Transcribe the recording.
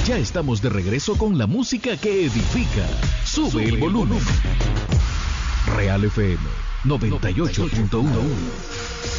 Ya estamos de regreso con la música que edifica. Sube el volumen. Real FM 98.1.